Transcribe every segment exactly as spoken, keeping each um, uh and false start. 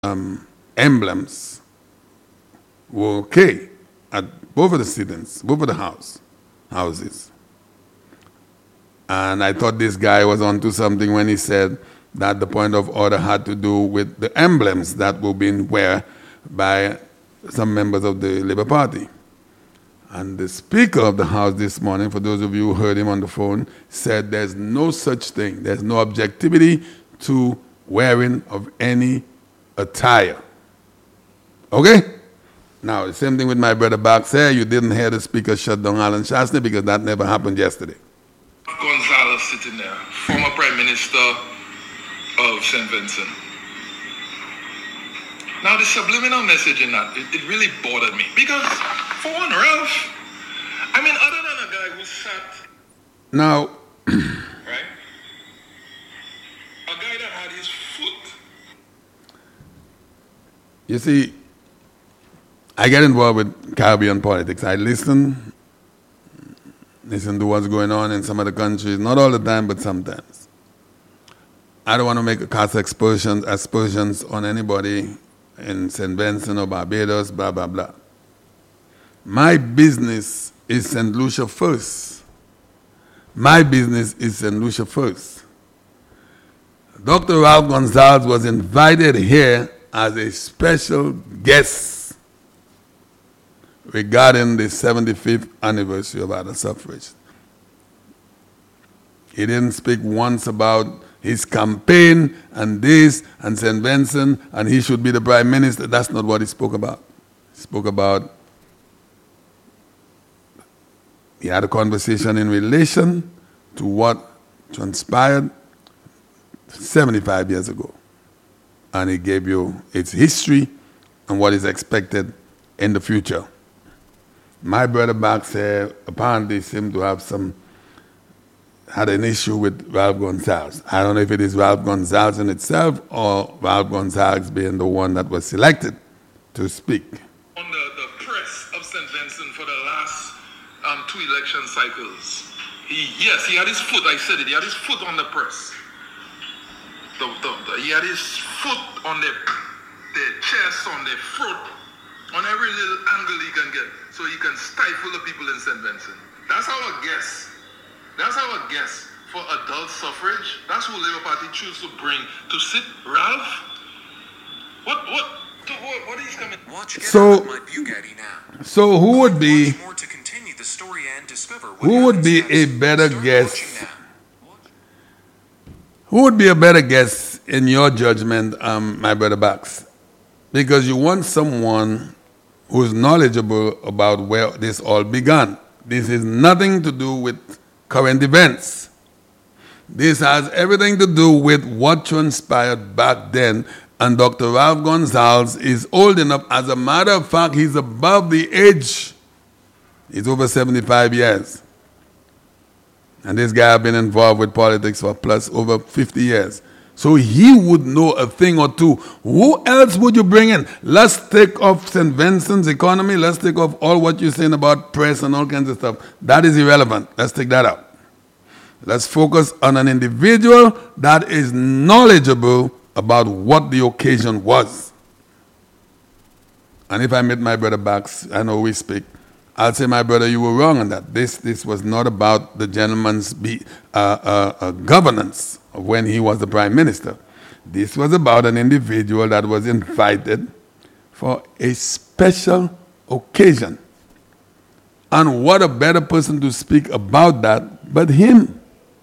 um, emblems were okay at both of the sittings, both of the house, houses. And I thought this guy was onto something when he said that the point of order had to do with the emblems that were being worn by some members of the Labour Party. And the Speaker of the House this morning, for those of you who heard him on the phone, said there's no such thing. There's no objectivity to wearing of any attire. Okay? Now, the same thing with my brother Bax here. You didn't hear the Speaker shut down Alan Shastney because that never happened yesterday. Gonzalez sitting there, former Prime Minister of Saint Vincent. Now, the subliminal message in that, it, it really bothered me. Because, for one, Ralph, I mean, other than a guy who sat... Now... right? A guy that had his foot... You see, I get involved with Caribbean politics. I listen, listen to what's going on in some of the countries, not all the time, but sometimes. I don't want to make a cast aspersions, aspersions on anybody in Saint Vincent or Barbados, blah, blah, blah. My business is Saint Lucia first. My business is Saint Lucia first. Doctor Ralph Gonzalez was invited here as a special guest regarding the seventy-fifth anniversary of adult suffrage. He didn't speak once about his campaign and this and Saint Vincent and he should be the Prime Minister. That's not what he spoke about. He spoke about, he had a conversation in relation to what transpired seventy-five years ago. And he gave you its history and what is expected in the future. My brother Bax here apparently seemed to have some, had an issue with Ralph Gonzalez. I don't know if it is Ralph Gonzalez in itself or Ralph Gonzalez being the one that was selected to speak. On the, the press of Saint Vincent for the last um, two election cycles, he, yes, he had his foot, I said it, he had his foot on the press. The, the, the, he had his foot on the, the chest, on the throat, on every little angle he can get, so he can stifle the people in Saint Vincent. That's our guess. That's our guess for adult suffrage. That's who Labour Party choose to bring to sit. Ralph? What, what, what, what is coming? Watch so, my Bugatti now. So who would be, more to continue the story and discover who would be a better guest? Who would be a better guest in your judgment, um, my brother Bax? Because you want someone who's knowledgeable about where this all began. This is nothing to do with current events. This has everything to do with what transpired back then. And Doctor Ralph Gonzalez is old enough. As a matter of fact, he's above the age. He's over seventy-five years. And this guy has been involved with politics for plus over fifty years. So he would know a thing or two. Who else would you bring in? Let's take off Saint Vincent's economy. Let's take off all what you're saying about press and all kinds of stuff. That is irrelevant. Let's take that out. Let's focus on an individual that is knowledgeable about what the occasion was. And if I meet my brother Bax, I know we speak, I'll say, my brother, you were wrong on that. This, this was not about the gentleman's be, uh, uh, uh, governance when he was the Prime Minister. This was about an individual that was invited for a special occasion. And what a better person to speak about that but him.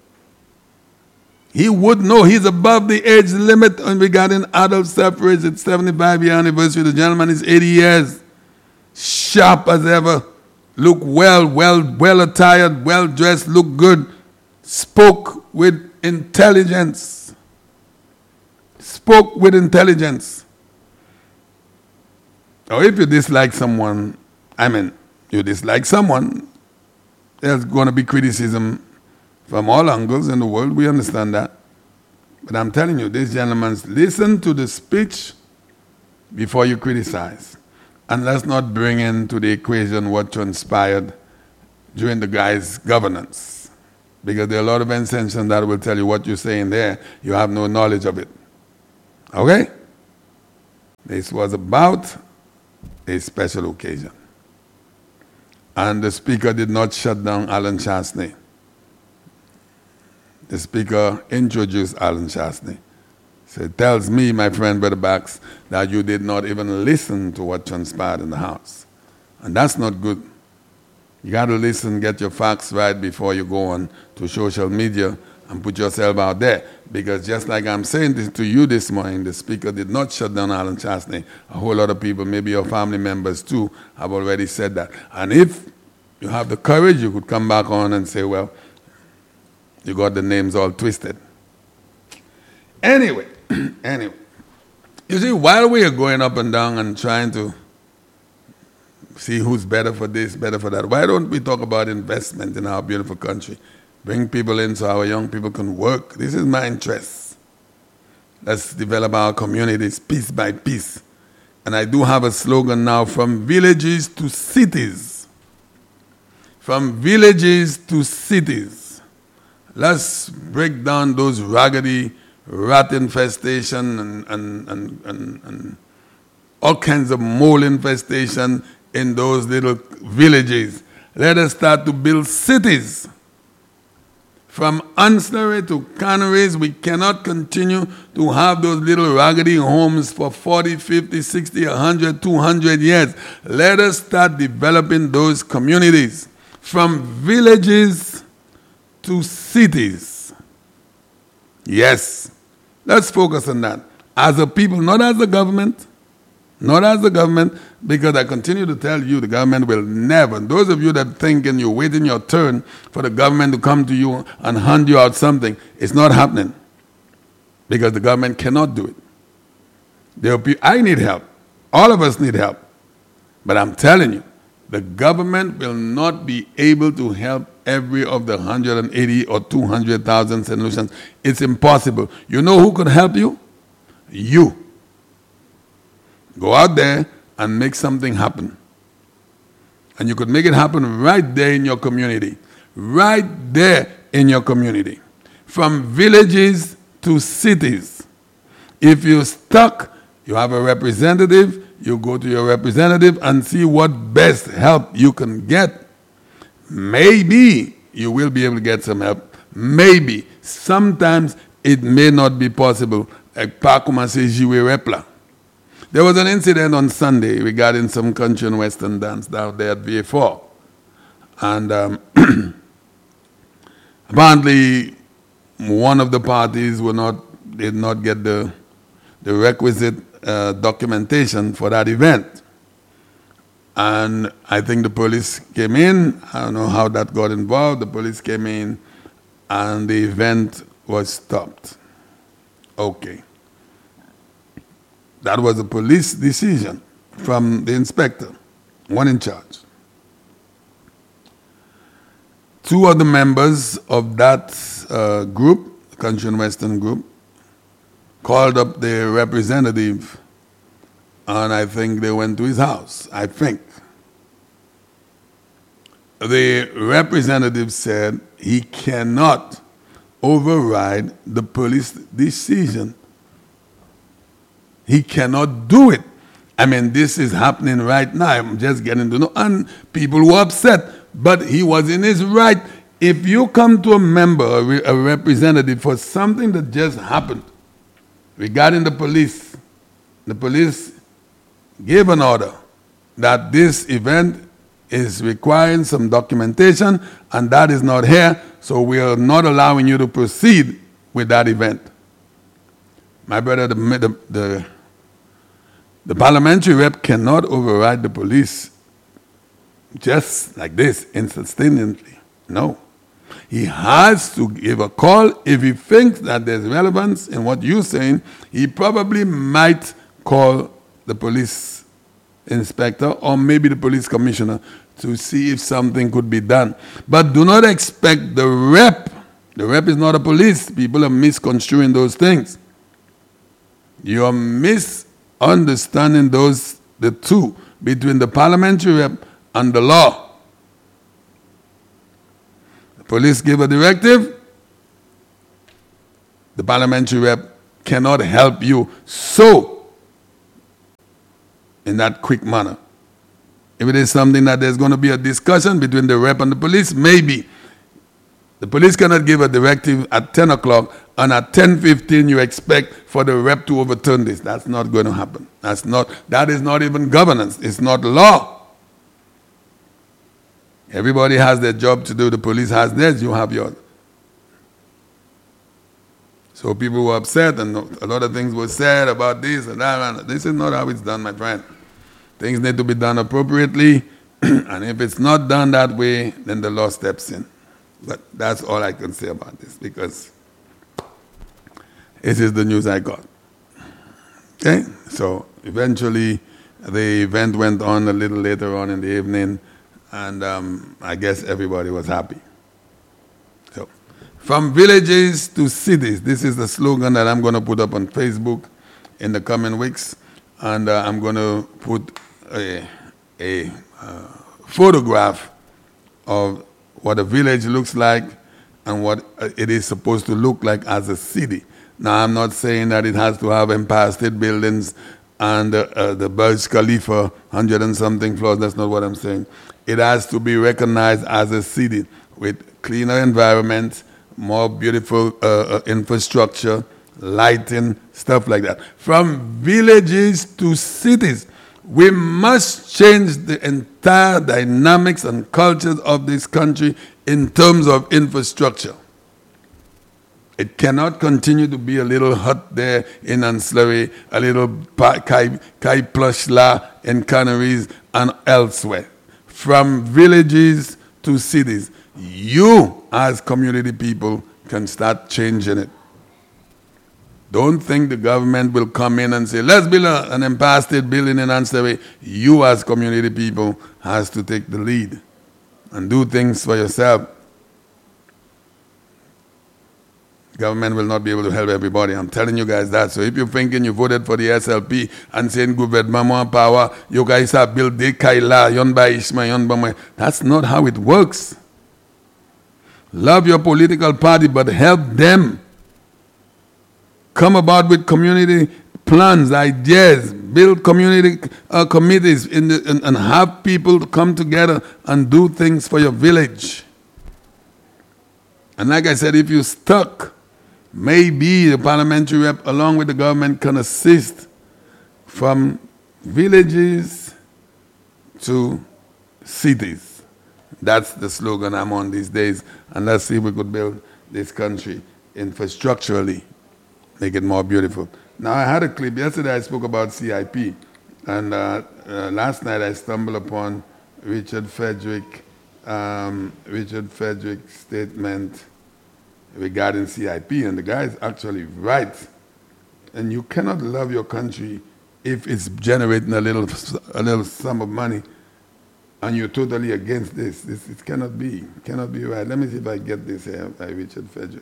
He would know. He's above the age limit regarding adult suffrage. It's seventy-five year anniversary. The gentleman is eighty years. Sharp as ever. Look well, well, well attired, well dressed, look good. Spoke with intelligence. Spoke with intelligence. Or if you dislike someone, I mean, you dislike someone, there's going to be criticism from all angles in the world. We understand that. But I'm telling you, this gentleman's listen to the speech before you criticize. And let's not bring into the equation what transpired during the guy's governance. Because there are a lot of intentions that will tell you what you're saying there. You have no knowledge of it. Okay? This was about a special occasion. And the Speaker did not shut down Alan Chastanet. The Speaker introduced Alan Chastanet. So it tells me, my friend Brother Bax, that you did not even listen to what transpired in the House. And that's not good. You got to listen, get your facts right before you go on to social media and put yourself out there. Because just like I'm saying this to you this morning, the Speaker did not shut down Alan Chastanet. A whole lot of people, maybe your family members too, have already said that. And if you have the courage, you could come back on and say, well, you got the names all twisted. Anyway, anyway. You see, while we are going up and down and trying to see who's better for this, better for that, why don't we talk about investment in our beautiful country? Bring people in so our young people can work. This is my interest. Let's develop our communities piece by piece. And I do have a slogan now, from villages to cities. From villages to cities. Let's break down those raggedy rat infestation and, and, and, and, and all kinds of mole infestation in those little villages. Let us start to build cities. From ancillary to canneries, we cannot continue to have those little raggedy homes for forty, fifty, sixty, one hundred, two hundred years. Let us start developing those communities. From villages to cities. Yes. Let's focus on that. As a people, not as a government. Not as the government, because I continue to tell you the government will never. Those of you that think and you're waiting your turn for the government to come to you and hand you out something, it's not happening. Because the government cannot do it. There will be, I need help. All of us need help. But I'm telling you, the government will not be able to help every of the one hundred eighty or two hundred thousand Saint Lucians. It's impossible. You know who could help you? You. Go out there and make something happen. And you could make it happen right there in your community. Right there in your community. From villages to cities. If you're stuck, you have a representative, you go to your representative and see what best help you can get. Maybe you will be able to get some help. Maybe. Sometimes it may not be possible. Like Pakuma says, Jiwe Repla. There was an incident on Sunday regarding some country and western dance down there at V A four. And um, apparently one of the parties were not, did not get the, the requisite uh, documentation for that event. And I think the police came in. I don't know how that got involved. The police came in and the event was stopped. Okay. That was a police decision from the inspector, one in charge. Two of the members of that uh, group, the Country and Western group, called up the representative, and I think they went to his house, I think. The representative said he cannot override the police decision. He cannot do it. I mean, this is happening right now. I'm just getting to know. And people were upset, but he was in his right. If you come to a member, a representative, for something that just happened regarding the police, the police gave an order that this event is requiring some documentation, and that is not here, so we are not allowing you to proceed with that event. My brother, the, the, the The parliamentary rep cannot override the police just like this, instantaneously. No. He has to give a call. If he thinks that there's relevance in what you're saying, he probably might call the police inspector or maybe the police commissioner to see if something could be done. But do not expect the rep. The rep is not a police. People are misconstruing those things. You are mis understanding those, the two, between the parliamentary rep and the law. The police give a directive, the parliamentary rep cannot help you. So, in that quick manner. If it is something that there's going to be a discussion between the rep and the police, maybe. The police cannot give a directive at ten o'clock, and at ten fifteen you expect for the rep to overturn this. That's not going to happen. That's not, that is not even governance. It's not law. Everybody has their job to do. The police has theirs, you have yours. So people were upset, and a lot of things were said about this and that. This is not how it's done, my friend. Things need to be done appropriately, and if it's not done that way, then the law steps in. But that's all I can say about this, because this is the news I got. Okay? So eventually the event went on a little later on in the evening, and um, I guess everybody was happy. So, from villages to cities, this is the slogan that I'm going to put up on Facebook in the coming weeks, and uh, I'm going to put a, a uh, photograph of what a village looks like and what it is supposed to look like as a city. Now, I'm not saying that it has to have Empire State Buildings and uh, uh, the Burj Khalifa, hundred and something floors. That's not what I'm saying. It has to be recognized as a city with cleaner environment, more beautiful uh, uh, infrastructure, lighting, stuff like that. From villages to cities, we must change the entire dynamics and cultures of this country in terms of infrastructure. It cannot continue to be a little hut there in Ancillary, a little Kai, Kai Plushla in Canaries and elsewhere. From villages to cities, you as community people can start changing it. Don't think the government will come in and say, let's build a, an Empire State Building in Ancillary. You as community people has to take the lead and do things for yourself. Government will not be able to help everybody. I'm telling you guys that. So if you're thinking you voted for the S L P and saying government power, you guys have built the Kaila, yon by Ishmael, yon by, that's not how it works. Love your political party, but help them. Come about with community plans, ideas, build community uh, committees in the, and, and have people come together and do things for your village. And like I said, if you're stuck, maybe the parliamentary rep along with the government can assist from villages to cities. That's the slogan I'm on these days. And let's see if we could build this country infrastructurally, make it more beautiful. Now, I had a clip. Yesterday I spoke about C I P. And uh, uh, last night I stumbled upon Richard Frederick, um, Richard Frederick's statement regarding C I P. And the guy is actually right. And you cannot love your country if it's generating a little, a little sum of money and you're totally against this. This it cannot be. It cannot be right. Let me see if I get this here by Richard Frederick.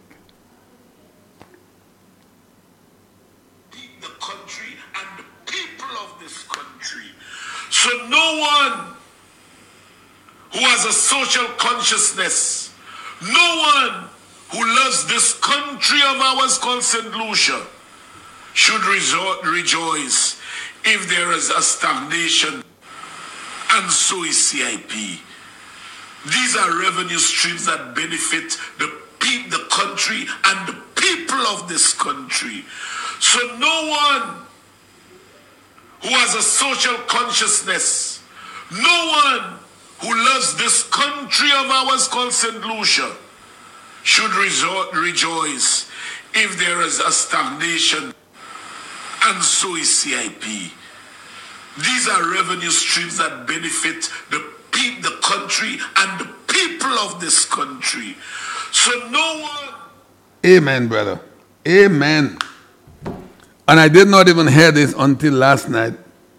The country and the people of this country. So no one who has a social consciousness, no one who loves this country of ours called Saint Lucia should resort, rejoice if there is a stagnation. And so is C I P. These are revenue streams that benefit the pe- the country and the people of this country. So no one who has a social consciousness, no one who loves this country of ours called Saint Lucia should resort, rejoice if there is a stagnation. And so is C I P. These are revenue streams that benefit the pe- the country and the people of this country. So no one... Amen, brother. Amen. And I did not even hear this until last night.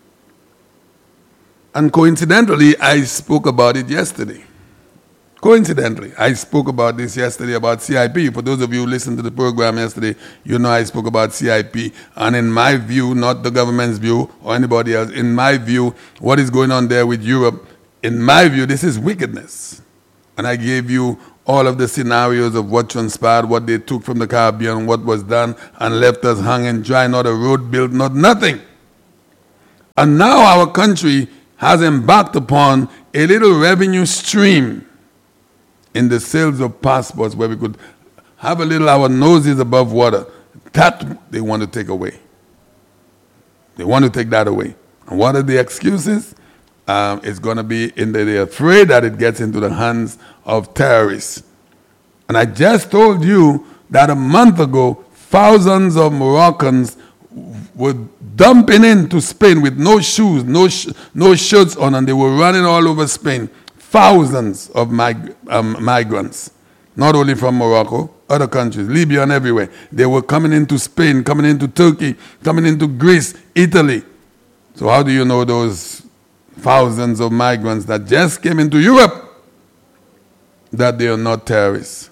And coincidentally, I spoke about it yesterday. Coincidentally, I spoke about this yesterday about C I P. For those of you who listened to the program yesterday, you know I spoke about C I P. And in my view, not the government's view or anybody else, in my view, what is going on there with Europe, in my view, this is wickedness. And I gave you all of the scenarios of what transpired, what they took from the Caribbean, what was done, and left us hanging dry, not a road built, not nothing. And now our country has embarked upon a little revenue stream in the sales of passports where we could have a little our noses above water. That they want to take away. They want to take that away. And what are the excuses? Um, it's going to be, in the, they're afraid that it gets into the hands of terrorists. And I just told you that a month ago, thousands of Moroccans were dumping into Spain with no shoes, no sh no shirts on, and they were running all over Spain. Thousands of mig um, migrants, not only from Morocco, other countries, Libya and everywhere. They were coming into Spain, coming into Turkey, coming into Greece, Italy. So how do you know those thousands of migrants that just came into Europe, that they are not terrorists?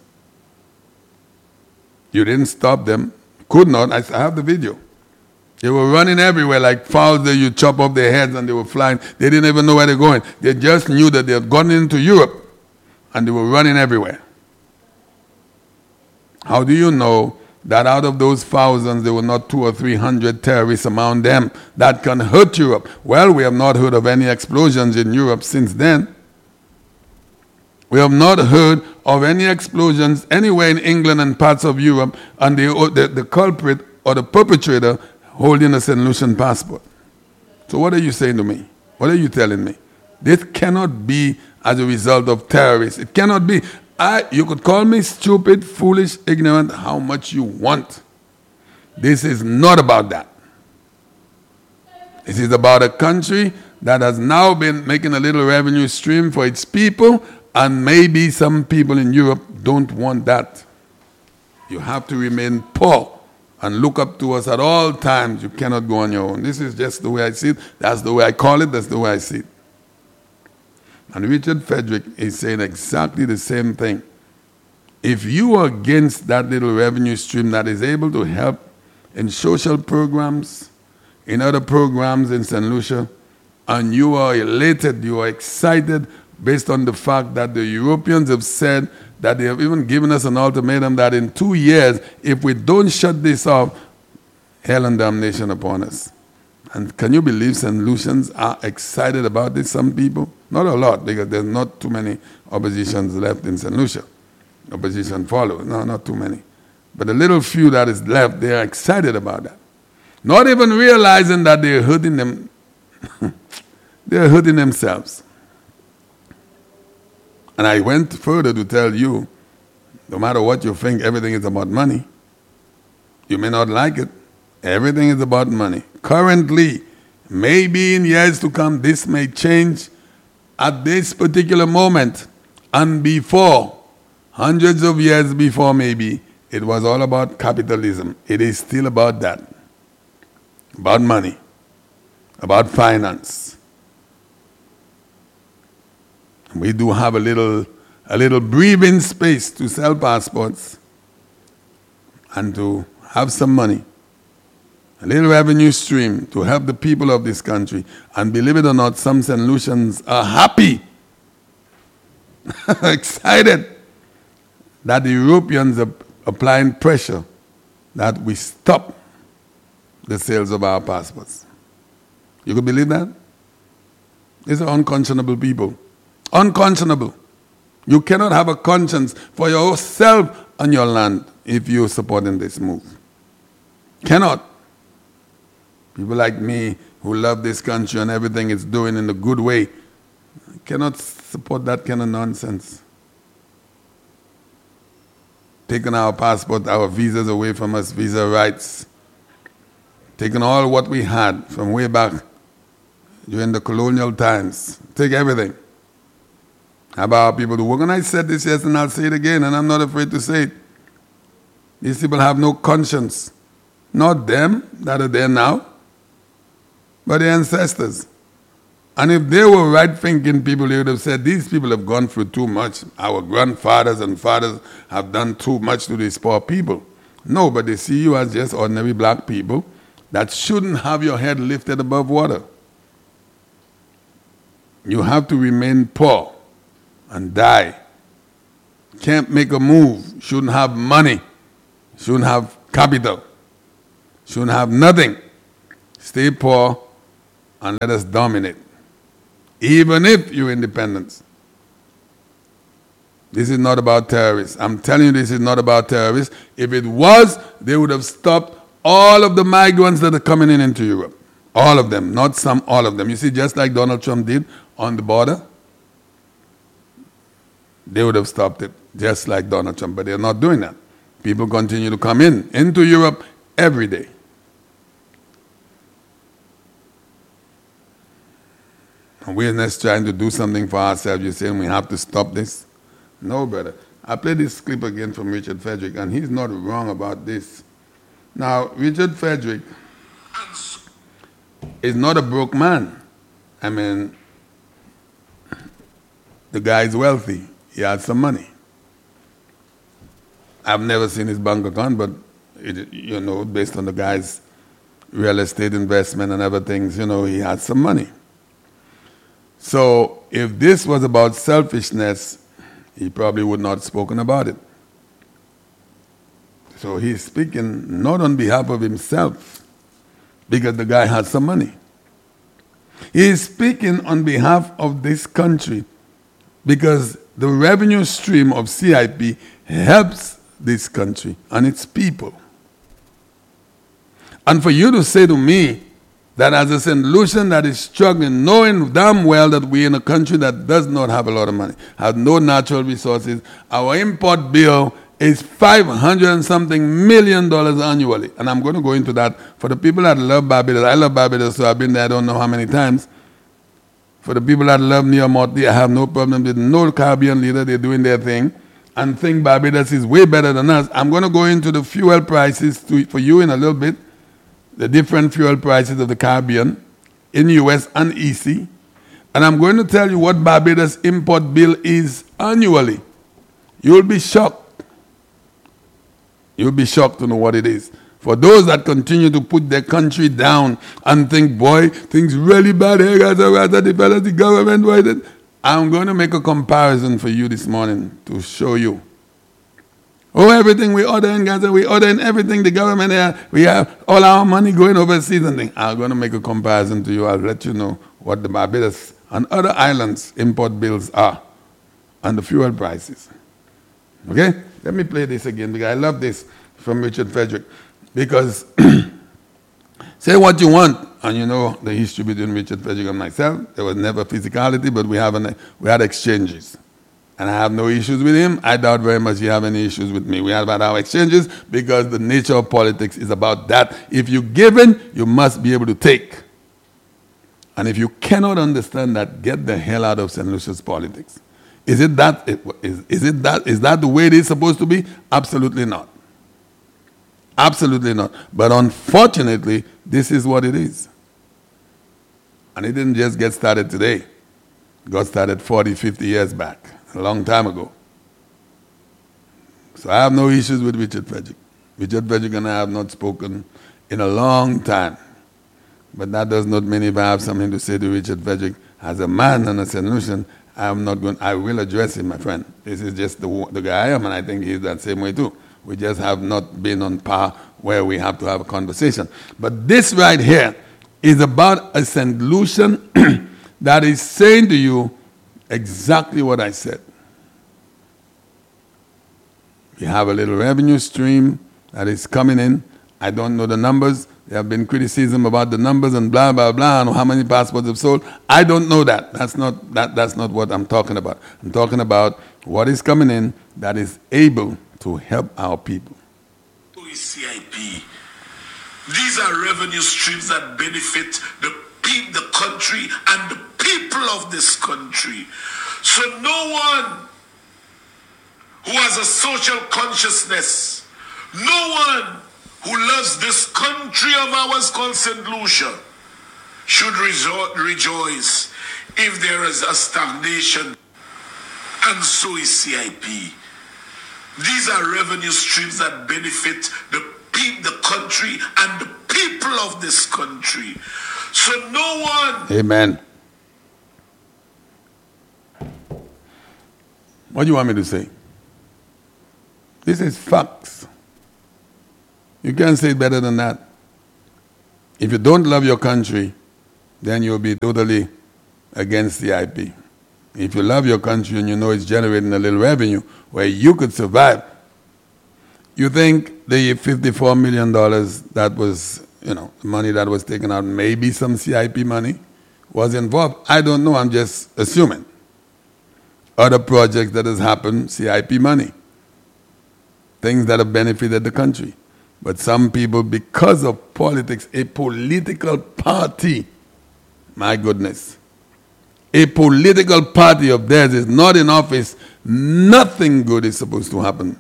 You didn't stop them. Could not. I have the video. They were running everywhere like fowls that you chop off their heads and they were flying. They didn't even know where they're going. They just knew that they had gone into Europe and they were running everywhere. How do you know that out of those thousands there were not two or three hundred terrorists among them that can hurt Europe? Well, we have not heard of any explosions in Europe since then. We have not heard of any explosions anywhere in England and parts of Europe, and the, the, the culprit or the perpetrator holding a Saint Lucian passport. So what are you saying to me? What are you telling me? This cannot be as a result of terrorists. It cannot be. I, you could call me stupid, foolish, ignorant, how much you want. This is not about that. This is about a country that has now been making a little revenue stream for its people, and maybe some people in Europe don't want that. You have to remain poor and look up to us at all times. You cannot go on your own. This is just the way I see it. That's the way I call it. That's the way I see it. And Richard Frederick is saying exactly the same thing. If you are against that little revenue stream that is able to help in social programs, in other programs in Saint Lucia, and you are elated, you are excited based on the fact that the Europeans have said that they have even given us an ultimatum that in two years, if we don't shut this off, hell and damnation upon us. And can you believe Saint Lucians are excited about this, some people? Not a lot, because there's not too many oppositions left in Saint Lucia. Opposition followers, no, not too many. But the little few that is left, they are excited about that. Not even realizing that they're hurting them. They're hurting themselves. And I went further to tell you, no matter what you think, everything is about money. You may not like it. Everything is about money. Currently, maybe in years to come, this may change. At this particular moment, and before, hundreds of years before maybe, it was all about capitalism. It is still about that. About money. About finance. We do have a little, a little breathing space to sell passports and to have some money. A little revenue stream to help the people of this country. And believe it or not, some Saint Lucians are happy, excited that the Europeans are applying pressure that we stop the sales of our passports. You could believe that? These are unconscionable people. Unconscionable. You cannot have a conscience for yourself and your land if you're supporting this move. Cannot. People like me who love this country and everything it's doing in a good way cannot support that kind of nonsense. Taking our passport, our visas away from us, visa rights. Taking all what we had from way back during the colonial times. Take everything. How about people to work? And I said this yesterday and I'll say it again, and I'm not afraid to say it. These people have no conscience. Not them that are there now, but their ancestors. And if they were right-thinking people, they would have said, these people have gone through too much. Our grandfathers and fathers have done too much to these poor people. No, but they see you as just ordinary black people that shouldn't have your head lifted above water. You have to remain poor and die. Can't make a move. Shouldn't have money. Shouldn't have capital. Shouldn't have nothing. Stay poor and let us dominate, even if you're independent. This is not about terrorists. I'm telling you, this is not about terrorists. If it was, they would have stopped all of the migrants that are coming in into Europe. All of them, not some, all of them. You see, just like Donald Trump did on the border, they would have stopped it, just like Donald Trump. But they're not doing that. People continue to come in, into Europe every day. And we're just trying to do something for ourselves. You're saying we have to stop this? No, brother. I played this clip again from Richard Frederick, and he's not wrong about this. Now, Richard Frederick is not a broke man. I mean, the guy is wealthy. He has some money. I've never seen his bank account, but, it, you know, based on the guy's real estate investment and other things, you know, he has some money. So if this was about selfishness, he probably would not have spoken about it. So he's speaking not on behalf of himself, because the guy has some money. He is speaking on behalf of this country, because the revenue stream of C I P helps this country and its people. And for you to say to me that as a Saint Lucian that is struggling, knowing damn well that we're in a country that does not have a lot of money, has no natural resources, our import bill is five hundred and something million dollars annually. And I'm going to go into that. For the people that love Barbados, I love Barbados, so I've been there I don't know how many times. For the people that love Neil Motley, I have no problem with no Caribbean leader. They're doing their thing and think Barbados is way better than us. I'm going to go into the fuel prices to, for you in a little bit, the different fuel prices of the Caribbean, in U S and E C. And I'm going to tell you what Barbados' import bill is annually. You'll be shocked. You'll be shocked to know what it is. For those that continue to put their country down and think, boy, things really bad here, guys, the government, why did? I'm going to make a comparison for you this morning to show you. Oh, everything we order in Gaza, we order in everything the government here, we have all our money going overseas and things. I'm going to make a comparison to you. I'll let you know what the Barbados and other islands import bills are and the fuel prices. Okay? Let me play this again because I love this from Richard Frederick. Because say what you want, and you know the history between Richard Frederick and myself. There was never physicality, but we, have an, we had exchanges. And I have no issues with him. I doubt very much you have any issues with me. We have had our exchanges because the nature of politics is about that. If you're given, you must be able to take. And if you cannot understand that, get the hell out of Saint Lucia's politics. Is it that, is, is it that, is that the way it is supposed to be? Absolutely not. Absolutely not. But unfortunately, this is what it is. And it didn't just get started today. It got started forty, fifty years back, a long time ago. So I have no issues with Richard Frederick. Richard Frederick and I have not spoken in a long time. But that does not mean if I have something to say to Richard Frederick as a man and a Saint Lucian, I'm not going, I will address him, my friend. This is just the, the guy I am, and I think he's that same way too. We just have not been on par where we have to have a conversation. But this right here is about a Saint Lucian that is saying to you exactly what I said. We have a little revenue stream that is coming in. I don't know the numbers. There have been criticism about the numbers and blah, blah, blah, and how many passports have sold. I don't know that. That's not, that, that's not what I'm talking about. I'm talking about what is coming in that is able to help our people. C I P. These are revenue streams that benefit the people, the country, and the people of this country. So no one who has a social consciousness, no one who loves this country of ours called Saint Lucia should rejo- rejoice if there is a stagnation. And so is C I P. These are revenue streams that benefit the people, the country, and the people of this country. So no one... Amen. What do you want me to say? This is facts. You can't say it better than that. If you don't love your country, then you'll be totally against C I P. If you love your country and you know it's generating a little revenue where you could survive, you think the fifty-four million dollars that was, you know, money that was taken out, maybe some C I P money was involved? I don't know, I'm just assuming. Other projects that has happened, C I P money. Things that have benefited the country. But some people, because of politics, a political party, my goodness, a political party of theirs is not in office, nothing good is supposed to happen.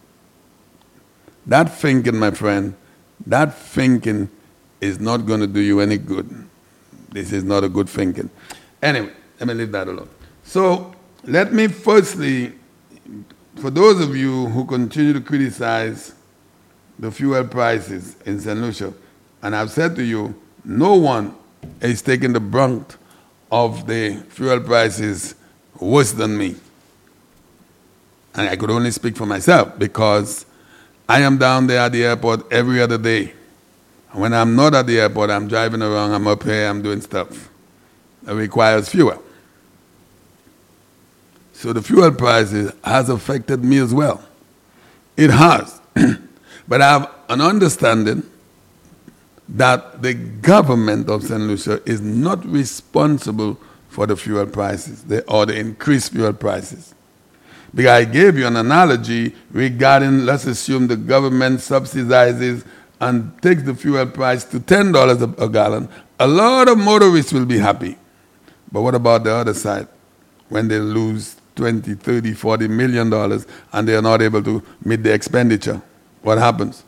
That thinking, my friend, that thinking is not going to do you any good. This is not a good thinking. Anyway, let me leave that alone. So, let me firstly, for those of you who continue to criticize the fuel prices in Saint Lucia, and I've said to you, no one is taking the brunt of the fuel prices worse than me. And I could only speak for myself because I am down there at the airport every other day. And when I'm not at the airport, I'm driving around, I'm up here, I'm doing stuff that requires fuel. So the fuel prices has affected me as well. It has. But I have an understanding that the government of Saint Lucia is not responsible for the fuel prices the, or the increased fuel prices. Because I gave you an analogy regarding, let's assume the government subsidizes and takes the fuel price to ten dollars a, a gallon. A lot of motorists will be happy. But what about the other side? When they lose twenty, thirty, forty million dollars and they are not able to meet the expenditure, what happens?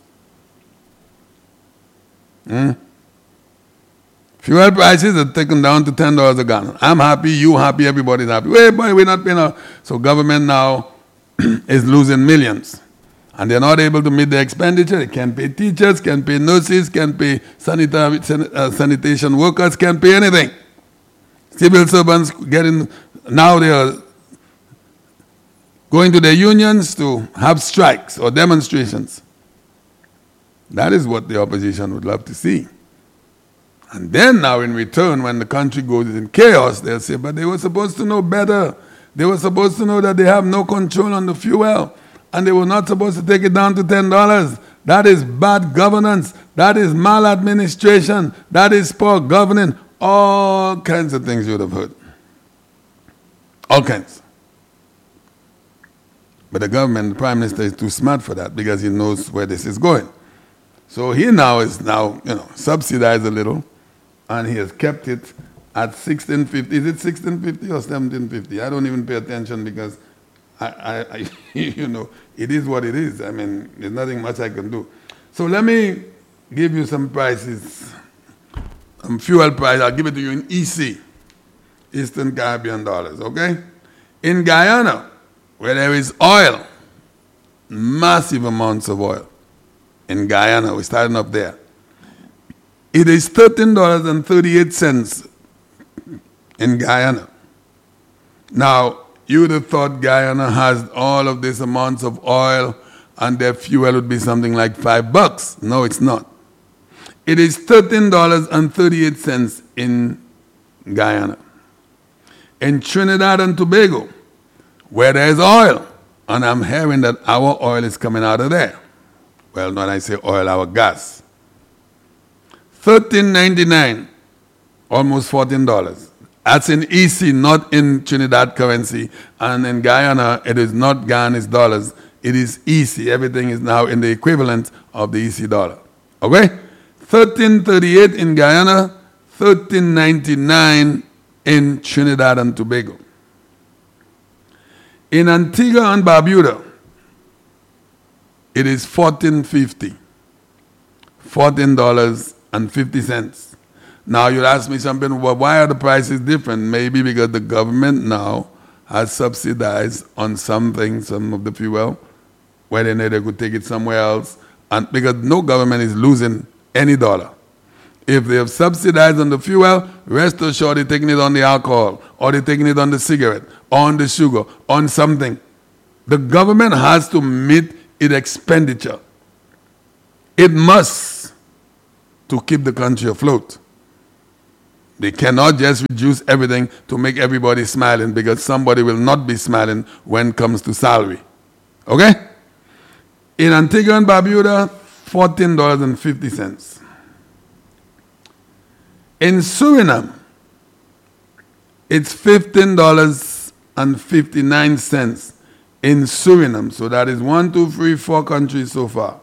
Hmm? Fuel prices are taken down to ten dollars a gallon. I'm happy, you happy, everybody's happy. Wait, boy, we're not paying our... So government now is losing millions. And they're not able to meet the expenditure. They can't pay teachers, can't pay nurses, can't pay sanitary, uh, sanitation workers, can't pay anything. Civil servants getting... Now they are going to their unions to have strikes or demonstrations. That is what the opposition would love to see. And then now in return, when the country goes in chaos, they'll say, but they were supposed to know better. They were supposed to know that they have no control on the fuel. And they were not supposed to take it down to ten dollars. That is bad governance. That is maladministration. That is poor governing. All kinds of things you would have heard. All kinds. But the government, the Prime Minister is too smart for that because he knows where this is going. So he now is now, you know, subsidized a little, and he has kept it at sixteen fifty. Is it sixteen fifty or seventeen fifty? I don't even pay attention because, I, I, I, you know, it is what it is. I mean, there's nothing much I can do. So let me give you some prices, um, fuel price. I'll give it to you in E C, Eastern Caribbean dollars, okay? In Guyana, where there is oil, massive amounts of oil. In Guyana, we're starting up there. It is thirteen dollars and thirty-eight cents in Guyana. Now, you would have thought Guyana has all of these amounts of oil and their fuel would be something like five bucks. No, it's not. It is thirteen dollars and thirty-eight cents in Guyana. In Trinidad and Tobago, where there is oil, and I'm hearing that our oil is coming out of there. Well, when I say oil, our gas. thirteen ninety-nine, almost fourteen dollars. That's in E C, not in Trinidad currency. And in Guyana, it is not Guyanese dollars. It is E C. Everything is now in the equivalent of the E C dollar. Okay? thirteen thirty-eight in Guyana, thirteen ninety-nine in Trinidad and Tobago. In Antigua and Barbuda, it is fourteen fifty. fourteen dollars and fifty cents. Now you'll ask me something, well, why are the prices different? Maybe because the government now has subsidized on some things, some of the fuel, where they know they could take it somewhere else. And because no government is losing any dollar. If they have subsidized on the fuel, rest assured they're taking it on the alcohol, or they're taking it on the cigarette, or on the sugar, on something. The government has to meet its expenditure. It must to keep the country afloat. They cannot just reduce everything to make everybody smiling, because somebody will not be smiling when it comes to salary. Okay? In Antigua and Barbuda, fourteen dollars and fifty cents. In Suriname, it's fifteen dollars and fifty-nine cents in Suriname. So that is one, two, three, four countries so far.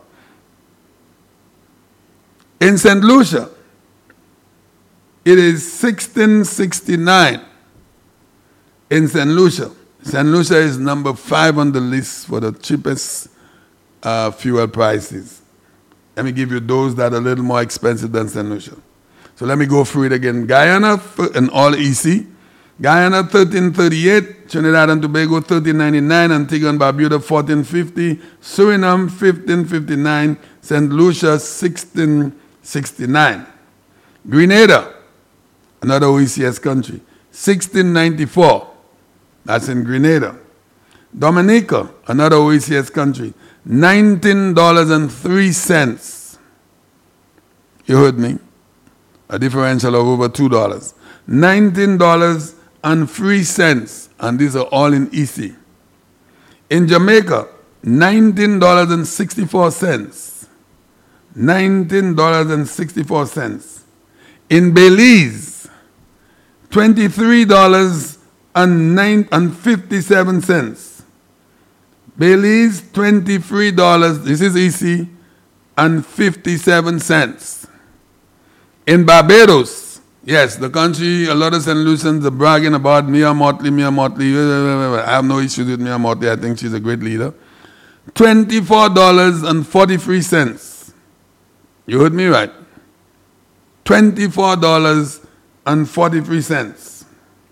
In Saint Lucia, it is sixteen sixty-nine in Saint Lucia. Saint Lucia is number five on the list for the cheapest uh, fuel prices. Let me give you those that are a little more expensive than Saint Lucia. So let me go through it again. Guyana and all E C. Guyana thirteen thirty-eight, Trinidad and Tobago thirteen ninety-nine, Antigua and Barbuda fourteen fifty, Suriname fifteen fifty-nine, Saint Lucia sixteen sixty-nine. Grenada, another O E C S country, sixteen ninety-four. That's in Grenada. Dominica, another O E C S country, nineteen dollars and three cents. You heard me? A differential of over two dollars. nineteen dollars and three cents. And these are all in E C. In Jamaica, nineteen dollars and sixty-four cents. nineteen dollars and sixty-four cents. In Belize, twenty-three dollars and fifty-seven cents. Belize, twenty-three dollars, this is E C, and fifty-seven cents. In Barbados, yes, the country, a lot of Saint Lucians are bragging about Mia Motley, Mia Motley. I have no issues with Mia Motley. I think she's a great leader. twenty-four dollars and forty-three cents. You heard me right. twenty-four dollars and forty-three cents.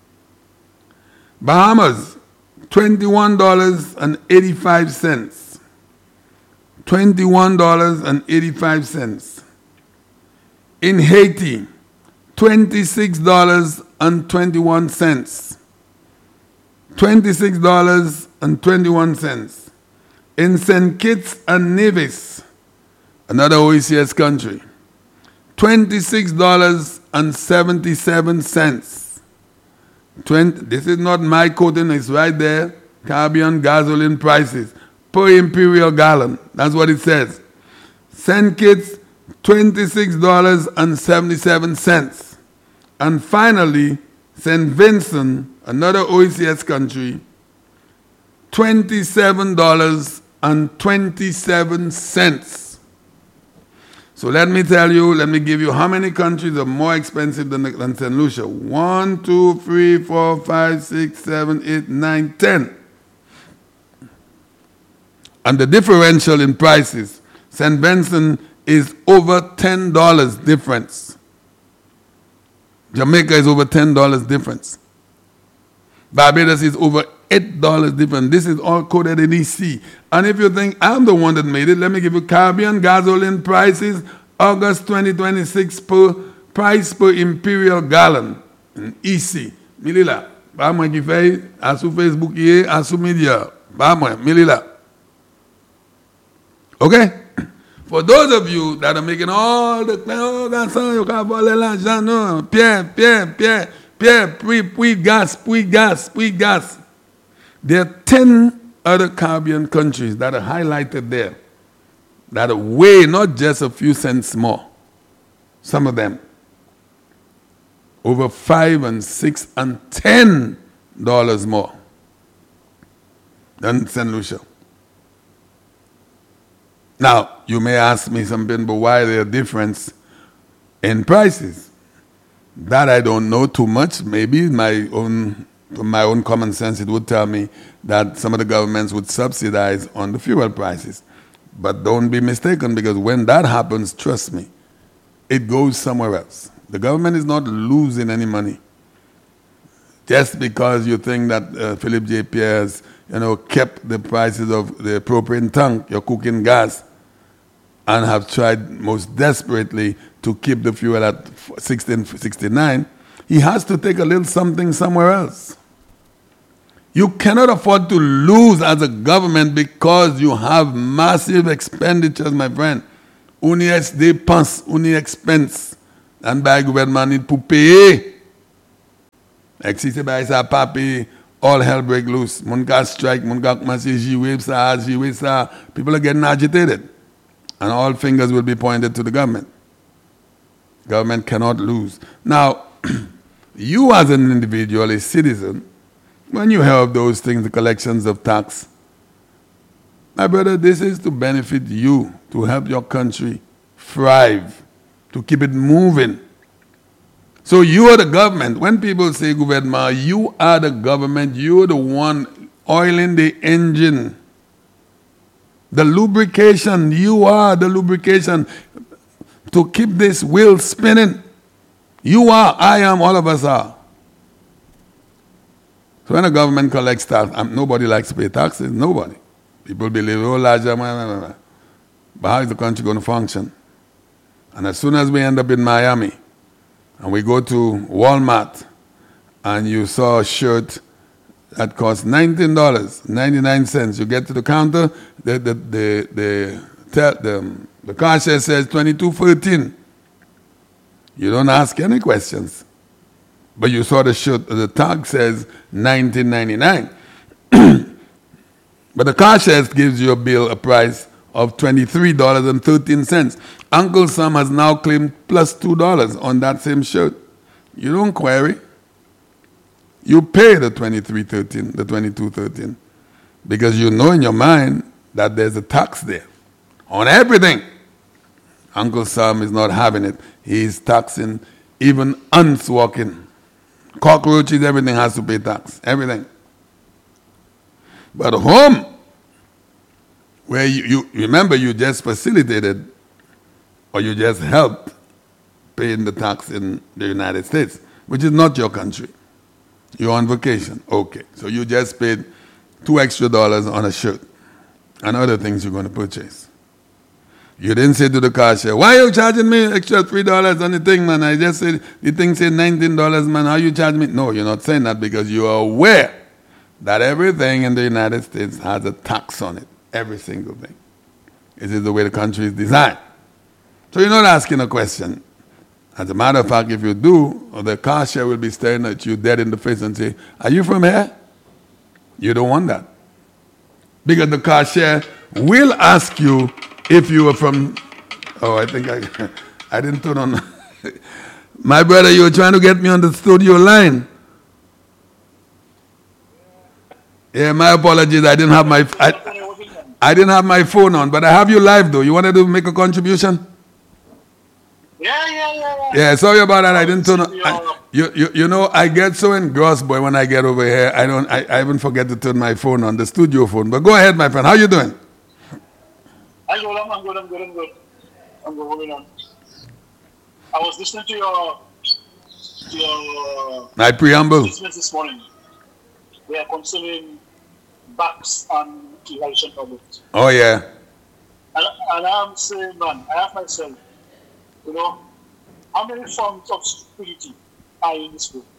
Bahamas, twenty-one dollars and eighty-five cents. twenty-one dollars and eighty-five cents. In Haiti, twenty-six dollars and twenty-one cents. twenty-six dollars and twenty-one cents. In Saint Kitts and Nevis, another O E C S country, twenty-six dollars and seventy-seven cents. This is not my quoting, it's right there. Caribbean gasoline prices per imperial gallon. That's what it says. Saint Kitts, twenty-six dollars and seventy-seven cents. And finally, Saint Vincent, another O E C S country, twenty-seven dollars and twenty-seven cents. So let me tell you, let me give you how many countries are more expensive than, than Saint Lucia. One, two, three, four, five, six, seven, eight, nine, ten. And the differential in prices, Saint Vincent is over ten dollars difference. Jamaica is over ten dollars difference. Barbados is over eight dollars difference. This is all coded in E C. And if you think I'm the one that made it, let me give you Caribbean gasoline prices, August twenty twenty-six per price per imperial gallon in E C. Milila. Ba mwen ki fay, asu Facebook ye, asu media. Ba mwen, milila. Okay? For those of you that are making all the oh, garçon, you can't voler l'argent, no. Pierre, Pierre, Pierre, Pierre, puis, puis gas, puis gas, puis gas. There are ten other Caribbean countries that are highlighted there that are way, not just a few cents more. Some of them. Over five and six and ten dollars more than Saint Lucia. Now, you may ask me something, but why there a difference in prices? That I don't know too much. Maybe my own, from my own common sense, it would tell me that some of the governments would subsidize on the fuel prices. But don't be mistaken, because when that happens, trust me, it goes somewhere else. The government is not losing any money. Just because you think that uh, Philip J. Pierce, you know, kept the prices of the propane tank, your cooking gas, and have tried most desperately to keep the fuel at sixteen sixty-nine, he has to take a little something somewhere else. You cannot afford to lose as a government because you have massive expenditures, my friend. Uni ex dépense, uni expense. And by government need to pay. Like si se ba sa pa pay, all hell break loose. Moun ka strike, moun ka commencer jiwe sa, jiwe sa. People are getting agitated. And all fingers will be pointed to the government. Government cannot lose. Now, you as an individual, a citizen, when you have those things, the collections of tax, my brother, this is to benefit you, to help your country thrive, to keep it moving. So you are the government. When people say government, you are the government. You are the one oiling the engine. The lubrication, you are the lubrication to keep this wheel spinning. You are, I am, all of us are. So when the government collects tax, um, nobody likes to pay taxes, nobody. People believe, oh, larger, but how is the country going to function? And as soon as we end up in Miami, and we go to Walmart, and you saw a shirt that costs nineteen dollars and ninety-nine cents. You get to the counter, the the the the, the, the, the cashier says twenty-two thirteen. You don't ask any questions. But you saw the shirt, the tag says nineteen ninety-nine. But the cashier gives you a bill, a price of twenty-three dollars and thirteen cents. Uncle Sam has now claimed plus two dollars on that same shirt. You don't query. You pay the twenty-three thirteen, the twenty-two thirteen, because you know in your mind that there's a tax there on everything. Uncle Sam is not having it. He's taxing even ants walking. Cockroaches, everything has to pay tax. Everything. But home, where you, you remember you just facilitated or you just helped paying the tax in the United States, which is not your country. You're on vacation. Okay. So you just paid two extra dollars on a shirt and other things you're going to purchase. You didn't say to the cashier, why are you charging me extra three dollars on the thing, man? I just said, the thing said nineteen dollars, man. How you charge me? No, you're not saying that because you are aware that everything in the United States has a tax on it. Every single thing. This is the way the country is designed. So you're not asking a question. As a matter of fact, if you do, the cashier will be staring at you dead in the face and say, are you from here? You don't want that. Because the cashier will ask you if you are from, oh, I think I, I didn't turn on. My brother, you were trying to get me on the studio line. Yeah, my apologies. I didn't have my, I, I didn't have my phone on, but I have you live though. You wanted to make a contribution? Yeah, yeah, yeah, yeah. Yeah, sorry about that. I didn't turn on. I, you, you, you know, I get so engrossed, boy, when I get over here. I don't. I, I even forget to turn my phone on, the studio phone. But go ahead, my friend. How you doing? I'm good. I'm good. I'm good. I'm good. I'm good. Moving on. I was listening to your to your my preamble statements this morning. They are concerning backs and election problems. Oh yeah. And, and I'm saying, man, I ask myself, you know, how many forms of stupidity are in this book?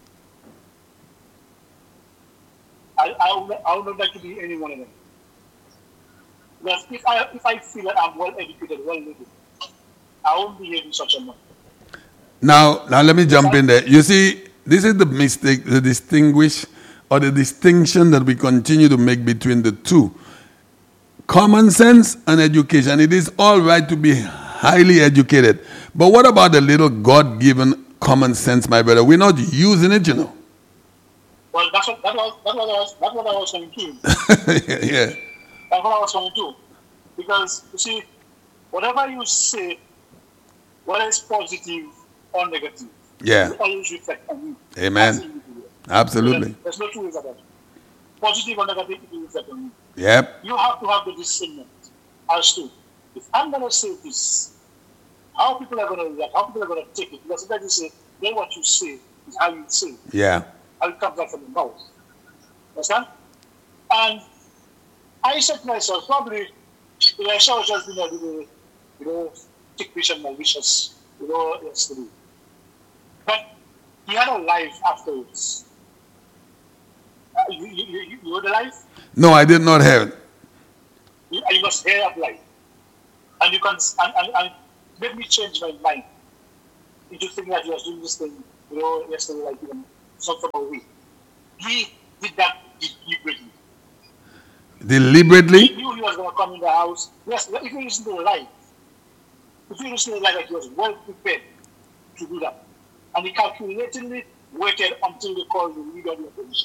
I, I, would, I would not like to be any one of them. Because if I, if I feel that I'm well educated, well living, I won't behave in such a manner. Now, now let me jump in there. You see, this is the mistake, the distinguish or the distinction that we continue to make between the two. Common sense and education. It is all right to be highly educated. But what about the little God-given common sense, my brother? We're not using it, you know. Well, that's what, that was, that was, that's what I was going to do. Yeah. That's what I was going to do. Because, you see, whatever you say, whether it's positive or negative, yeah, it always reflect on you. Amen. Absolutely. There's no two ways about it. Positive or negative, it will reflect on you. Yep. You have to have the discernment as to, if I'm going to say this, how people are going to react, how people are going to take it. Because if you say, then what you say is how you say it. Yeah. How it comes out from the mouth. Understand? And I said to myself, probably, you know, I saw just been a little, you know, thick vision, malicious, you know, yesterday. But he had a life afterwards. Uh, you, you, you, you heard the life? No, I did not have it. You, you must hear that life. And you can, and, and, and make me change my mind. into thinking that he was doing this thing, you know, yesterday, like, you know, some sort of way. He did that deliberately. Deliberately? He knew he was going to come in the house. Yes, if you listen to the live, if you listen to the live, like, he was well prepared to do that. And he calculatedly waited until they called the leader of the opposition.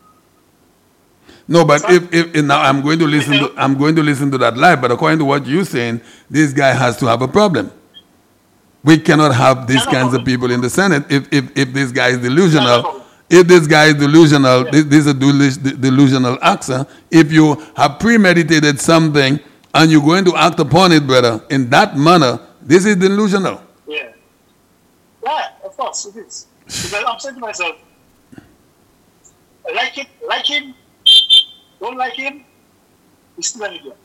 No, but if, if, if now I'm going to listen to I'm going to listen to that live, but according to what you're saying, this guy has to have a problem. We cannot have these no kinds problem. of people in the Senate if if, if this guy is delusional. No if this guy is delusional, yeah. this, this is a delus- delusional actor. If you have premeditated something and you're going to act upon it, brother, in that manner, this is delusional. Yeah. Yeah, of course it is. Because I'm saying to myself, like him, like him, don't like him, he's still an idiot.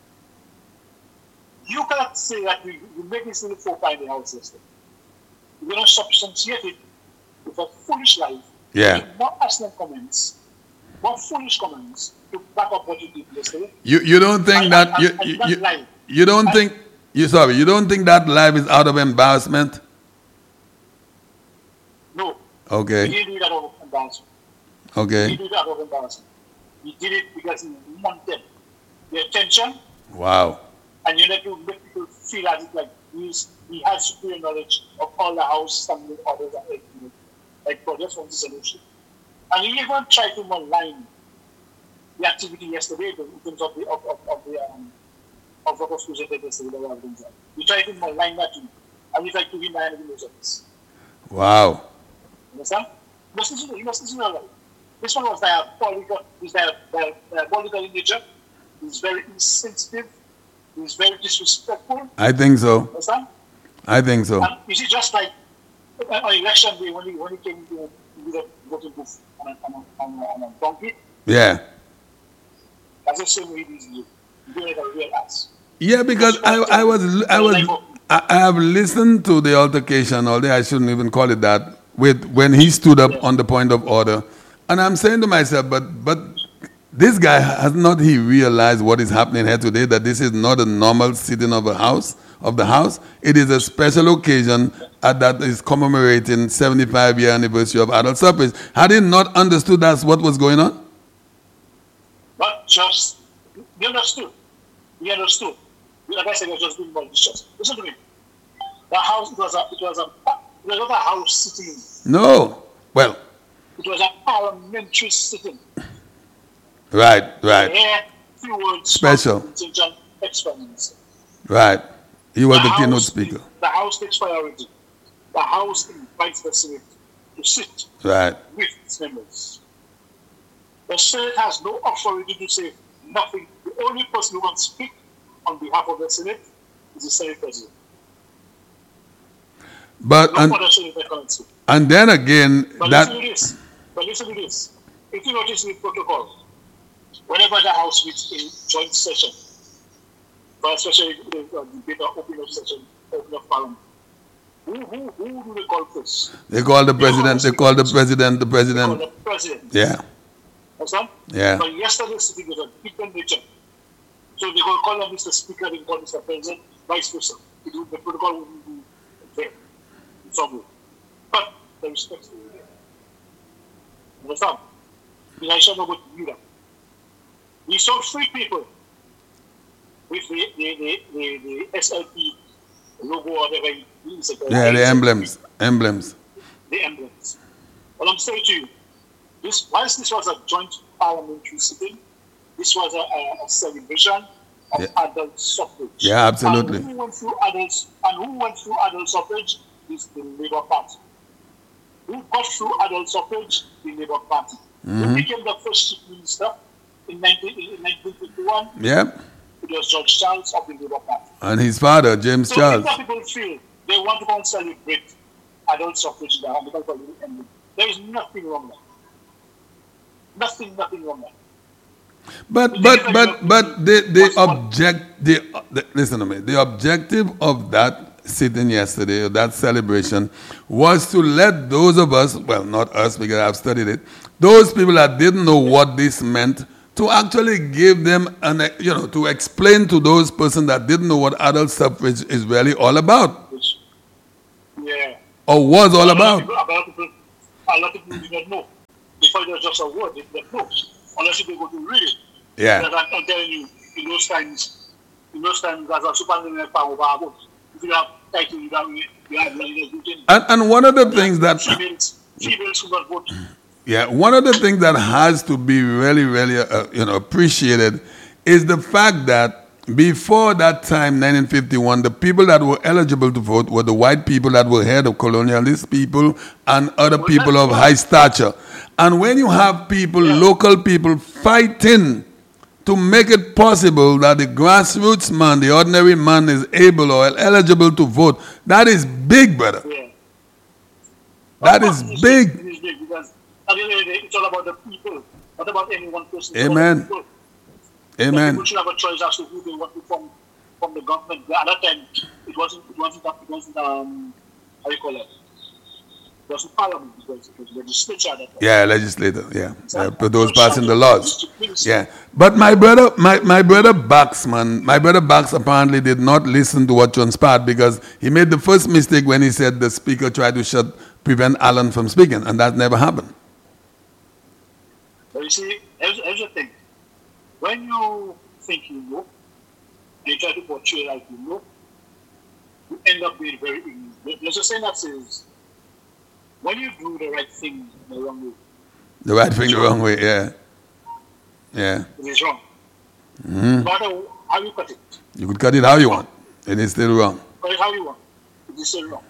You cannot say that we, we make this little four in the house yesterday. We're going to substantiate it with a foolish life. Yeah. More excellent comments, more foolish comments to back up what you did yesterday. You you don't think and, that and, you and, you, and you, live. you don't and, think you sorry you don't think that live is out of embarrassment? No. Okay. He didn't do that out of embarrassment. Okay. He did that out of embarrassment. He did it because he wanted the attention. Wow. And you need to make people feel as if like he's, he has superior knowledge of all the house standing orders and everything. Like, God just wants a solution. And he even tried to malign the activity yesterday in terms of the of, of, of the um, of what was presented yesterday. He tried to malign that too. And he tried to win behind the news of this. Wow. Understand? You must listen, you must listen to that. This one was diabolical, he's diabolical in nature. He's very insensitive. He's very disrespectful. I think so. Understand? I think so. And is it just like on election day when he, when he came to the voting booth on a, on a, on a, on a donkey? Yeah. That's the same way he's doing it a real ass. Yeah, because I, I was I was I, I have listened to the altercation, although I shouldn't even call it that, with when he stood up on the point of order. And I'm saying to myself, but but this guy has not he realized what is happening here today, that this is not a normal sitting of a house of the house. It is a special occasion uh, that is commemorating seventy-five year anniversary of adult suffrage. Had he not understood that's what was going on? Not just he understood. He understood. Like I said, he was just doing malicious. Listen to me. The house it was a it was a it was not a house sitting. No. Well, it was a parliamentary sitting. Right, right. Yeah, few words special. Experiments. Right. He was the, the keynote house, speaker. The House takes priority. The House invites the Senate to sit right. with its members. The Senate has no authority to say nothing. The only person who can speak on behalf of the Senate is the Senate President. But no and, other senator can speak. And then again, but that. Listen to this. But listen to this. If you notice the protocol, whenever the House meets in joint session, for especially the uh, debate or open up session, open up parliament, who, who, who do they call first? They call the president, they call the president, the president. They call the president. Yeah. Understand? Yeah. But yesterday's sitting was a different nature. So they will call him Mister Speaker, they call Mister President, vice versa. The protocol wouldn't be there in some way. But the respect is there. Understand? I shall not go to do that. We saw three people with the, the, the, the, the S L P logo or whatever it is. Yeah, the emblems. Emblems. The emblems. Well, I'm saying to you, this, whilst this was a joint parliamentary sitting, this was a, a, a celebration of yeah. adult suffrage. Yeah, absolutely. And who went through adults and who went through adult suffrage is the Labour Party. Who got through adult suffrage? The Labour Party. Mm-hmm. Who became the first chief minister in nineteen fifty-one? Yep. It was George Charles of the Labour Party. And his father, James so Charles. So people feel they want to go and celebrate adult suffrage in the house because of the ending. There is nothing wrong there. Nothing, nothing wrong there. But but but but the the object the, the listen to me. The objective of that sitting yesterday, or that celebration, was to let those of us, well, not us because I've studied it, those people that didn't know what this meant, to actually give them an, you know, to explain to those persons that didn't know what adult suffrage is really all about. Yeah, or was all about. A lot of people, a lot of people did not know. They thought it was just a word. They did not know. Unless you go to read it. Yeah. Because I'm telling you, in those times, in those times, as a superintendent power over our books, if you have title, you have, you have, you have, And, and one of the things that... females, females who not vote. Yeah, one of the things that has to be really, really, uh, you know, appreciated is the fact that before that time, nineteen fifty-one, the people that were eligible to vote were the white people that were head of colonialist people and other people of high stature. And when you have people, local people, fighting to make it possible that the grassroots man, the ordinary man, is able or eligible to vote, that is big, brother. Yeah. That is It's big. It is big because at the end of the day, it's all about the people, not about any one person. It's Amen. all about the people. Amen. People should have a choice as to who they want to from from the government. At that time, it wasn't it wasn't it wasn't um how you call it? It wasn't parliament, it was, it was legislature at that time. Yeah, legislator. Yeah, So, yeah for those passing the so, laws. so, Yeah, but my brother, my, my brother Bax, man, my brother Bax apparently did not listen to what transpired because he made the first mistake when he said the speaker tried to shut, prevent Alan from speaking, and that never happened. But you see, here's, here's the thing. When you think you know, and you try to portray like you know, you end up being very ignorant. There's a saying that says, when you do the right thing the wrong way, The right thing the wrong way, yeah. Yeah. it is wrong. Mm-hmm. No matter how you cut it, You could cut it how you want, and it's still wrong. cut it how you want, it is still wrong.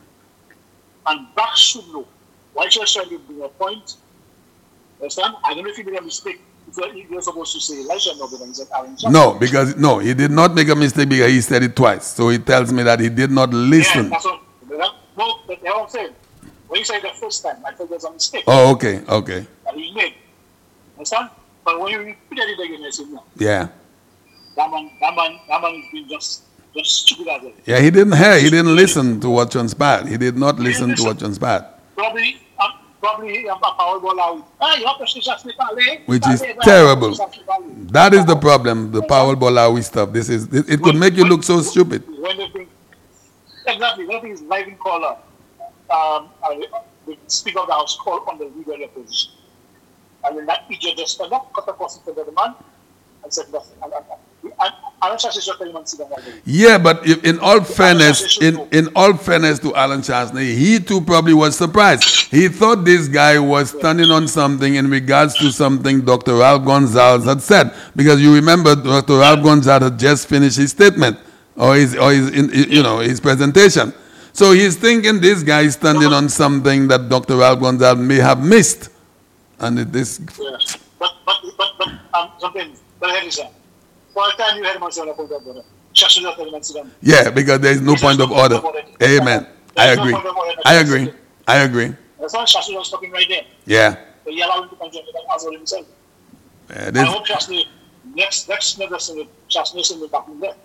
And back should know. Why should I try to bring a point? Understand? I don't know if you made a mistake. You're supposed to say Elijah no, but then he said Aaron Jackson. No, because, no, he did not make a mistake because he said it twice. So he tells me that he did not Yeah, listen. that's what. No, but that's what I'm saying. When you say it the first time, I thought there's a mistake Oh, okay, okay. that he made. Understand? But when you repeat it again, you say no. Yeah. That man, that man, that man is being just, just stupid as well. Yeah, he didn't hear, he didn't listen to what transpired. He did not listen to what transpired. Probably, um, probably, um, a power ball out. Ah, you have to see Shasni Pale. Which is Pale, terrible. Shasni Pale. That is the problem, the Powell Bolawi stuff. This is, it, it could make you look so stupid. When they bring, exactly, when they is live in caller, um, uh, the Speaker of the House called on the leader of the opposition. And then that idiot just stand up, cut across in front of the man, and said nothing. And, and, and, and Alan Shasney should tell him and sit down already. Yeah, but if, in all fairness, in, in all fairness to Alan Shasney, he too probably was surprised. He thought this guy was standing on something in regards to something Doctor Ralph Gonzalez had said. Because you remember Doctor Ralph Gonzalez had just finished his statement or his, or his in, you know, his presentation. So he's thinking this guy is standing on something that Doctor Ralph Gonzalez may have missed. And it, this... Yeah. But, but, but, but, um, something, but here is that. For a time you had myself point of order. Shasni not tell him and sit down. Yeah, because there is no point of order. Amen. I agree. I agree. I agree. That's why Shasni was talking right there. Yeah. But he allowed him to continue to answer himself. Yeah, I this, hope Shasni, next, next never sing it, Shasni sing it back in there.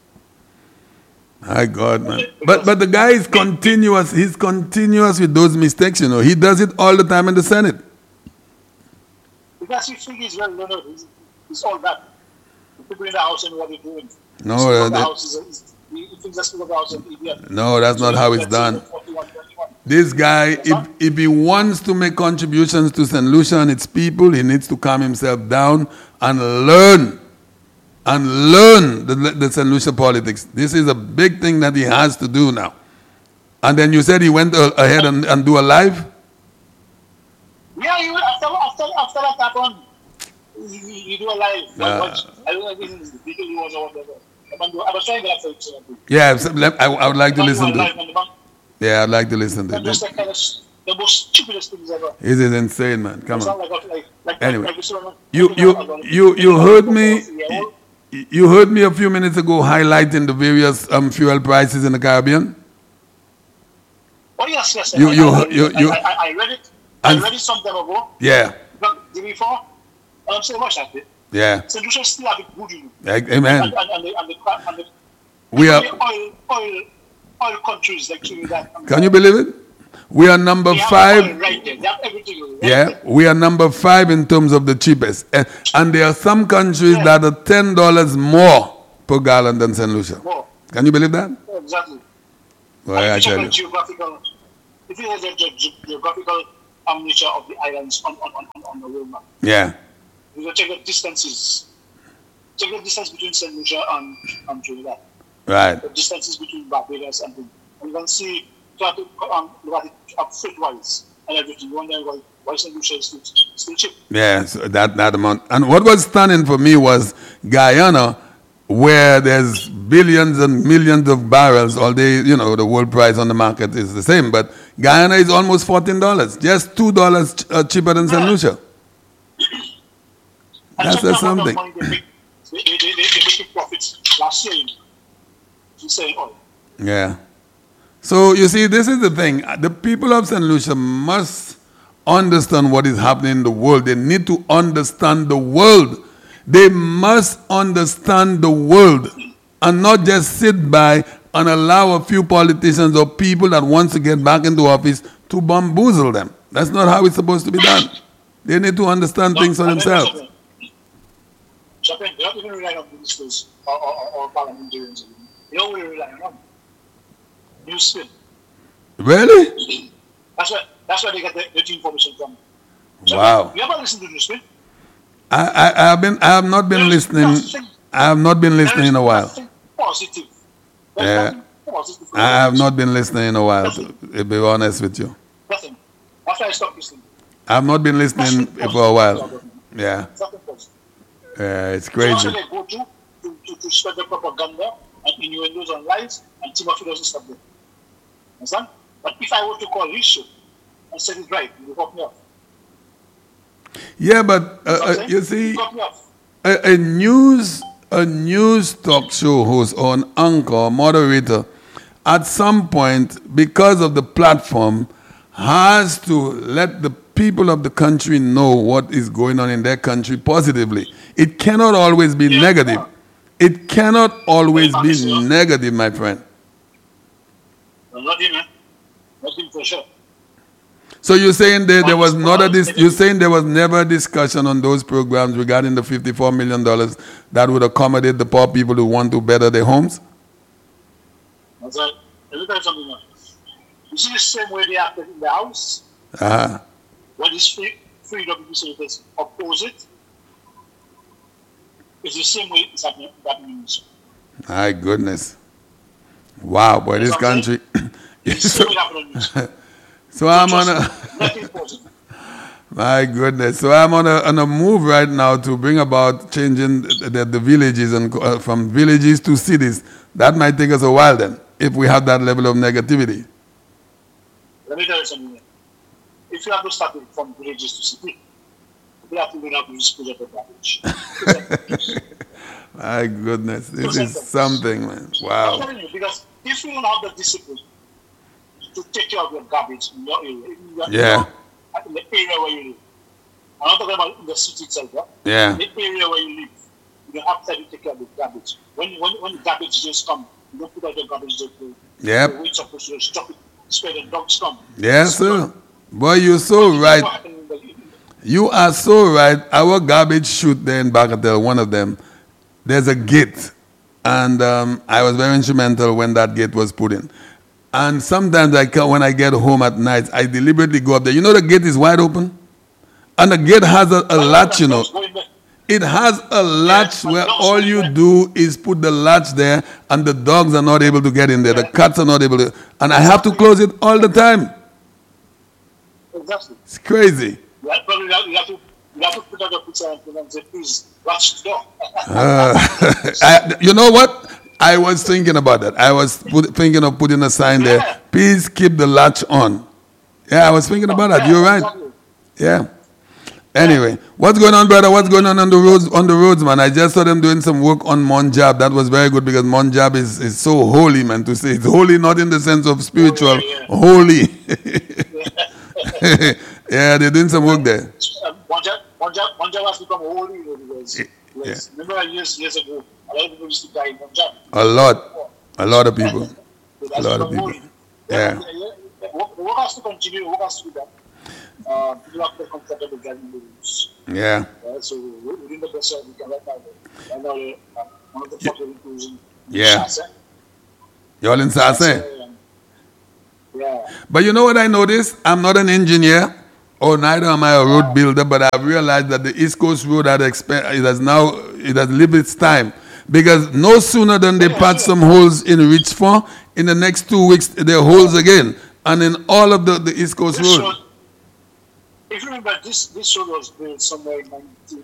my God, man. But but the guy is continuous. He's continuous with those mistakes, you know. He does it all the time in the Senate. Because he thinks he's well learned. He's, he's all that. The people in the house and what they're doing. No, The Speaker uh, of the that- house is, a- is he he thinks the Speaker of the house is an idiot. No, that's not how it's done. forty-one, twenty-one. This guy, if, if he wants to make contributions to Saint Lucia and its people, he needs to calm himself down and learn. And learn the, the Saint Lucia politics. This is a big thing that he has to do now. And then you said he went uh, ahead and, and do a live? Yeah, you, after, after, after that happened, you, you, you do a live. Yeah. Watch. I don't know if this is the video you was or whatever. The man do- I was trying to get that for you. Yeah, so let- I, I would like to The man listen do a to live it. and the man- Yeah, I'd like to listen to and just it. like kind of s- the most stupidest things ever. This is insane, man. Come It's on. not like, like, like, Anyway, like, like, You, you, you, you heard me, you heard me a few minutes ago highlighting the various um, fuel prices in the Caribbean. Oh yes, yes. You- I, you- I, you- I, you- I, I, I read it. I And- read it some time ago. Yeah, But the before, I'm saying watch that bit. yeah. Saint Lucia still have it good, you know. Like, And, amen. and, and, the, and, the, and the, We are, the oil, oil, oil countries like Trinidad. and- can you believe it? We are number They have oil five. right there. They have everything. Right Yeah, there. we are number five in terms of the cheapest. And, and there are some countries Yeah. that are ten dollars more per gallon than Saint Lucia. More. Can you believe that? Exactly. Well, I And tell check you. on geographical. if you have the ge- ge- geographical um, nature of the islands on, on, on, on the world map, Yeah. you can check the distances. Check the distance between Saint Lucia and, and Trinidad. Right. The distances between Barbados and and you can see, try to um, look at it up foot-wise and everything. You wonder why, why Saint Lucia is still, still cheap. Yeah, so that, that amount. And what was stunning for me was Guyana, where there's billions and millions of barrels, all day, you know, the world price on the market is the same, but Guyana is almost fourteen dollars, just two dollars ch- uh, cheaper than Saint Lucia. And That's check a the amount of something. money They make, they, they, they, they make profits last year in, in selling oil. Yeah. So you see, this is the thing. The people of Saint Lucia must understand what is happening in the world. They need to understand the world. They must understand the world and not just sit by and allow a few politicians or people that want to get back into office to bamboozle them. That's not how it's supposed to be done. They need to understand things for themselves. Japan, they don't even rely on ministers or, or, or, or parliamentarians. They don't really rely on them. Newsfeed. Really? That's where that's where they get the, the information from. Wow. You ever listen to Newsfeed? I, I, I have been I have not been There's listening nothing- I have not been listening in a while. Nothing positive. There's Yeah. nothing positive. I have not been listening in a while, to be honest with you. Nothing. After I stopped listening. I have not been listening for a while. Yeah, Nothing positive. yeah, it's So crazy. that's where they go to to, to, to spread the propaganda and innuendos on lies, and Timothy doesn't stop them. Understand? But if I were to call his show and say it's right, you cut me off. Yeah, but uh, uh, Understand? you see, You cut me off. a, a news a news talk show host or an anchor or moderator, at some point, because of the platform, has to let the people of the country know what is going on in their country positively. It cannot always be Yeah. negative. It cannot always Yeah, be honestly, negative, my friend. No, not him, man. Not him for sure. So you're saying there, there was not a dis- Honestly. you're saying there was never a discussion on those programs regarding the fifty-four million dollars that would accommodate the poor people who want to better their homes? That's right. Let me tell you something now. You see the same way they acted in the House? Uh-huh. When these free, free W P senators oppose it, it's the same way it's happening that means. My goodness. Wow, boy, this That's what I'm country. It's the so, same way it happened on news. so I'm on Trust a me, nothing positive. my goodness. So I'm on a on a move right now to bring about changing the, the, the villages and uh, from villages to cities. That might take us a while then, if we have that level of negativity. Let me tell you something. If you have to start it from villages to city, you have to learn how to dispose of the garbage. My goodness, this is something, man. I'm Wow. telling you, because if you don't have the discipline to take care of your garbage in your area, in, your, Yeah. in the area where you live, I'm not talking about in the city itself, yeah? Yeah. In the area where you live, you have time to take care of the garbage. When when when the garbage just come, you don't put out the garbage just to Yep. the way it's supposed to stop it, spare the dogs come. Yes, sir. Boy, you're so What right. happened in the- in the- You are so right. Our garbage chute there in Bagatelle, one of them, there's a gate. And um, I was very instrumental when that gate was put in. And sometimes I can, when I get home at night, I deliberately go up there. You know the gate is wide open? And the gate has a, a latch, you know. Go in there. It has a latch but where dogs all go you in there. do is put the latch there and the dogs are not able to get in there. The Yeah. cats are not able to. And I have to close it all the time. Exactly. It's crazy. You have, probably have, you have to you have to put out a picture and say, please watch the door. Uh, I, you know what? I was thinking about that. I was put, thinking of putting a sign Yeah. there. Please keep the latch on. Yeah, I was thinking about that. You're right. Exactly. Yeah. Anyway, what's going on, brother? What's going on on the roads? On the roads, man. I just saw them doing some work on Monjab. That was very good because Monjab is, is so holy, man. To say it's holy, not in the sense of spiritual, yeah, yeah. holy. Yeah, they're doing some work there. Um, Punjab, Punjab, Punjab has become holy, you know, because, Yeah. because remember years years ago, a lot of people used to die in Punjab. A lot, a lot of people. So A that's lot of become people. holy. Yeah. yeah, yeah. Work, work has to continue. Work has to be done. Uh, people have to be comfortable driving the roads. Yeah. Uh, so we- within the best we can right now. Right now, uh, one of the popular crews in Yeah. Shasa, Y'all in Sase? uh, Yeah. But you know what I noticed? I'm not an engineer, or neither am I a road builder, but I've realized that the East Coast Road had exp- it has now it has lived its time. Because no sooner than they patch some holes in Richford, in the next two weeks there are holes again. And in all of the, the East Coast This Road. road, if you remember, this, this road was built somewhere in